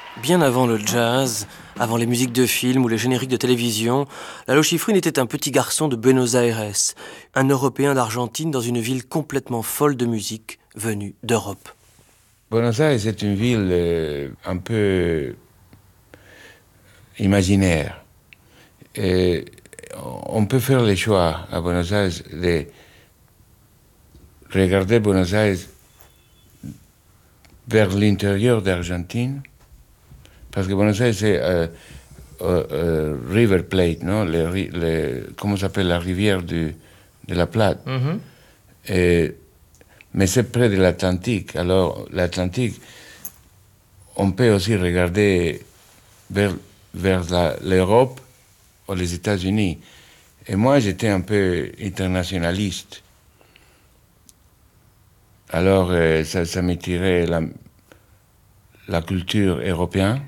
Bien avant le jazz, avant les musiques de films ou les génériques de télévision, Lalo Schifrin était un petit garçon de Buenos Aires, un Européen d'Argentine dans une ville complètement folle de musique venue d'Europe. Buenos Aires est une ville un peu imaginaire. Et on peut faire le choix à Buenos Aires de regarder Buenos Aires vers l'intérieur d'Argentine, parce que Buenos Aires c'est River Plate, non? Comment s'appelle la rivière de la Plate. Mais c'est près de l'Atlantique. Alors l'Atlantique, on peut aussi regarder vers l'Europe ou les États-Unis. Et moi, j'étais un peu internationaliste. Alors, ça m'attirait la culture européenne.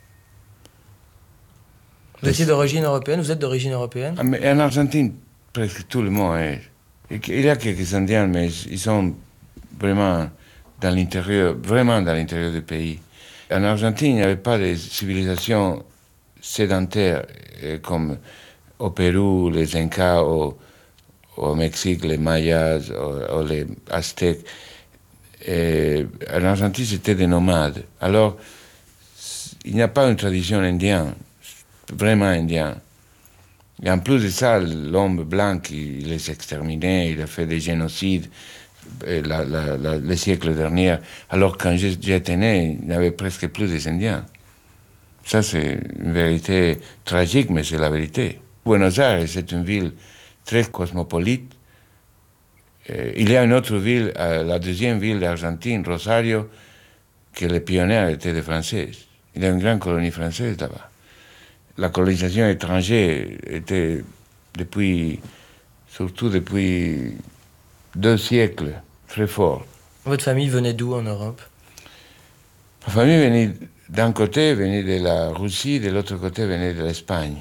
Vous étiez d'origine européenne, vous êtes d'origine européenne? Mais en Argentine, presque tout le monde est. Il y a quelques Indiens, mais ils sont vraiment dans l'intérieur, du pays. En Argentine, il n'y avait pas de civilisation sédentaire comme au Pérou, les Incas, au Mexique, les Mayas, ou les Aztèques. Et en Argentine, c'était des nomades. Alors, il n'y a pas une tradition indienne, vraiment indienne. Et en plus de ça, l'homme blanc, il les exterminait, il a fait des génocides les siècles derniers. Alors, quand j'étais né, il n'y avait presque plus des Indiens. Ça, c'est une vérité tragique, mais c'est la vérité. Buenos Aires, c'est une ville très cosmopolite. Il y a une autre ville, la deuxième ville d'Argentine, Rosario, que les pionniers étaient des Français. Il y a une grande colonie française là-bas. La colonisation étrangère était surtout depuis 2 siècles, très forte. Votre famille venait d'où en Europe? Ma famille venait d'un côté venait de la Russie, de l'autre côté venait de l'Espagne.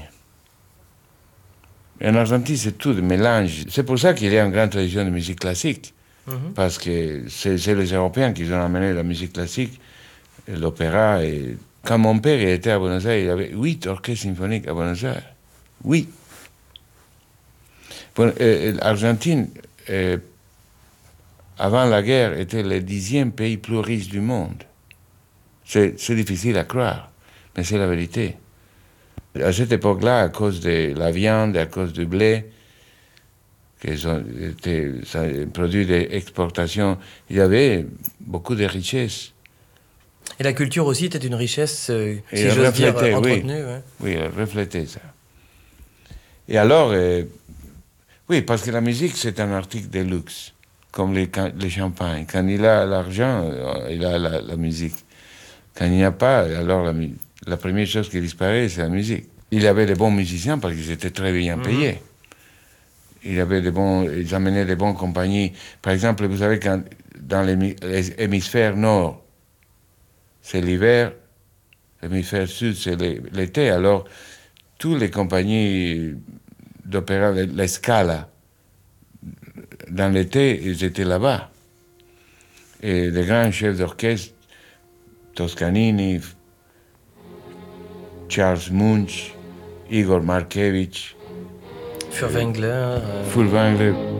En Argentine, c'est tout de mélange. C'est pour ça qu'il y a une grande tradition de musique classique. Parce que c'est les Européens qui ont amené la musique classique, l'opéra. Et quand mon père était à Buenos Aires, il y avait 8 orchestres symphoniques à Buenos Aires. 8. L'Argentine, avant la guerre, était le 10e pays plus riche du monde. C'est difficile à croire, mais c'est la vérité. À cette époque-là, à cause de la viande, à cause du blé, qui ont été produits d'exportation, il y avait beaucoup de richesses. Et la culture aussi était une richesse, si j'ose dire, entretenue. Oui, ouais. Oui, elle reflétait ça. Et alors, oui, parce que la musique, c'est un article de luxe, comme les champagnes. Quand il a l'argent, il a la musique. Quand il n'y a pas, alors la première chose qui disparaît, c'est la musique. Il y avait des bons musiciens parce qu'ils étaient très bien payés. Ils amenaient des bonnes compagnies. Par exemple, vous savez, dans l'hémisphère nord, c'est l'hiver, l'hémisphère sud, c'est l'été. Alors, toutes les compagnies d'opéra, les Scala, dans l'été, ils étaient là-bas. Et les grands chefs d'orchestre, Toscanini, Charles Munch, Igor Markevich, Furtwängler. Furtwängler.